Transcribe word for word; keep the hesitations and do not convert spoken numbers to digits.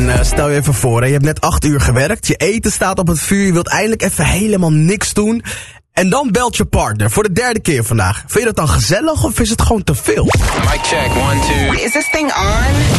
Uh, stel je even voor, hè, je hebt net acht uur gewerkt, je eten staat op het vuur, je wilt eindelijk even helemaal niks doen. En dan belt je partner voor de derde keer vandaag. Vind je dat dan gezellig of is het gewoon te veel? Mic check, one, two. Is this thing on?